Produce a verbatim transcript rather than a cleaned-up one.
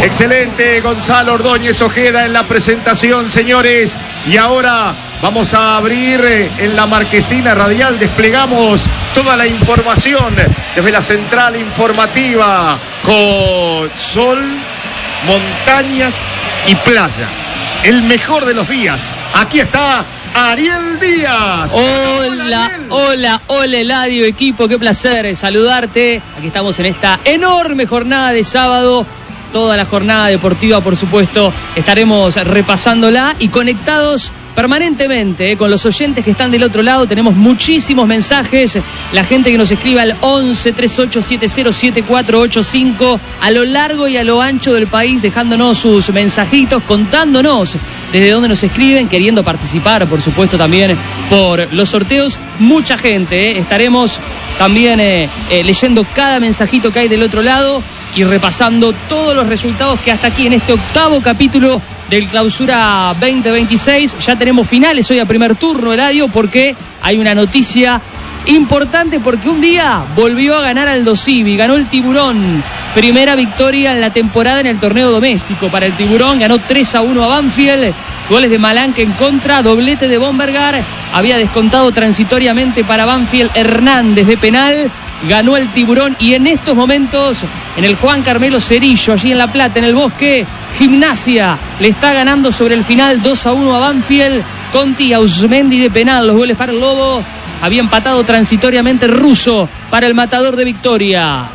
Excelente, Gonzalo Ordóñez Ojeda en la presentación, señores. Y ahora vamos a abrir en la marquesina radial. Desplegamos toda la información desde la central informativa con sol, montañas y playa. El mejor de los días. Aquí está Ariel Díaz. Hola, hola, hola Eladio, equipo, qué placer saludarte. Aquí estamos en esta enorme jornada de sábado. Toda la jornada deportiva, por supuesto, estaremos repasándola y conectados permanentemente eh, con los oyentes que están del otro lado. Tenemos muchísimos mensajes. La gente que nos escribe al once, treinta y ocho, setenta, siete cuatro ocho cinco a lo largo y a lo ancho del país, dejándonos sus mensajitos, contándonos desde dónde nos escriben, queriendo participar, por supuesto, también por los sorteos. Mucha gente, eh. estaremos también eh, eh, leyendo cada mensajito que hay del otro lado y repasando todos los resultados que hasta aquí en este octavo capítulo del Clausura veinte veintiséis. Ya tenemos finales hoy a primer turno, Eladio, porque hay una noticia importante, porque un día volvió a ganar Aldo Civi, ganó el Tiburón. Primera victoria en la temporada en el torneo doméstico para el Tiburón, ganó tres a uno a Banfield, goles de Malanque en contra, doblete de Bombergar, había descontado transitoriamente para Banfield Hernández de penal, ganó el Tiburón y en estos momentos en el Juan Carmelo Cerillo, allí en La Plata, en el Bosque, Gimnasia le está ganando sobre el final dos a uno a Banfield, Conti y Ausmendi de penal, los goles para el Lobo, había empatado transitoriamente Russo para el Matador de Victoria.